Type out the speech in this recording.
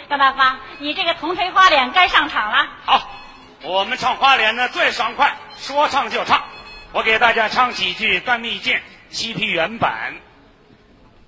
张大发，你这个铜锤花脸该上场了。 好，我们唱花脸呢最爽快，说唱就唱。我给大家唱几句《甘蜜饯》西皮原版。